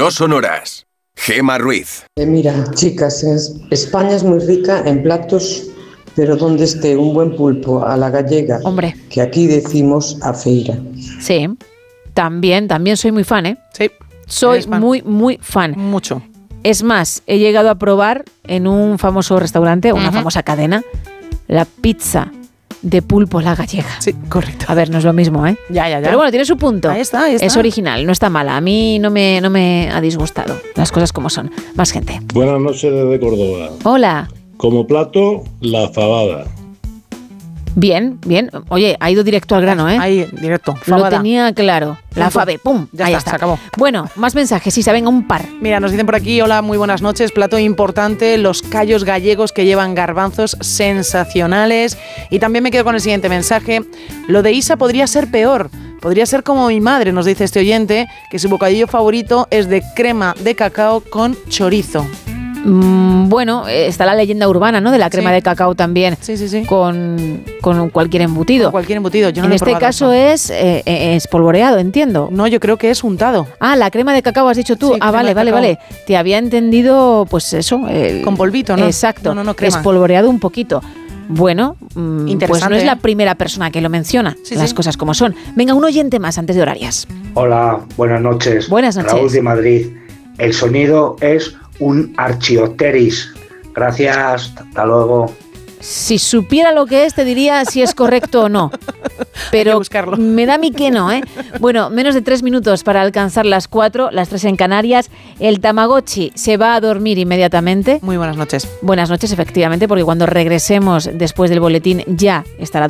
No Sonoras. Gema Ruiz. Mira, chicas, España es muy rica en platos, pero donde esté un buen pulpo a la gallega, hombre, que aquí decimos a feira. Sí, también soy muy fan, ¿eh? Sí. Soy muy fan. Mucho. Es más, he llegado a probar en un famoso restaurante, una famosa cadena, la pizza de pulpo a la gallega. Sí, correcto. A ver, no es lo mismo, ¿eh? Ya. Pero bueno, tiene su punto. Ahí está. Es original, no está mala. A mí no me ha disgustado. Las cosas como son. Más gente. Buenas noches desde Córdoba. Hola. Como plato, la fabada. Bien. Oye, ha ido directo al grano, ¿eh? Ahí, directo. Lo tenía claro. La Fabe, ¡pum! Ya Ahí está, se acabó. Bueno, más mensajes, Isa, venga, un par. Mira, nos dicen por aquí, hola, muy buenas noches, plato importante, los callos gallegos que llevan garbanzos sensacionales. Y también me quedo con el siguiente mensaje, lo de Isa podría ser peor. Podría ser como mi madre, nos dice este oyente, que su bocadillo favorito es de crema de cacao con chorizo. Bueno, está la leyenda urbana, ¿no? De la crema de cacao también. Sí. Con cualquier embutido. Con cualquier embutido, yo no en lo he este probado caso eso. es espolvoreado, entiendo. No, yo creo que es untado. Ah, la crema de cacao has dicho tú. Sí, vale. Te había entendido, pues eso. Con polvito, ¿no? Exacto. No, crema. Espolvoreado un poquito. Bueno, pues no es la primera persona que lo menciona. Las cosas como son. Venga, un oyente más antes de horarias. Hola, buenas noches. Buenas noches. Raúl de Madrid. El sonido es un archiopteris. Gracias, hasta luego. Si supiera lo que es, te diría si es correcto o no. Pero me da a mí que no, ¿eh? Bueno, menos de 3 minutos para alcanzar las 4, las 3 en Canarias. El Tamagotchi se va a dormir inmediatamente. Muy buenas noches. Buenas noches, efectivamente, porque cuando regresemos después del boletín ya estará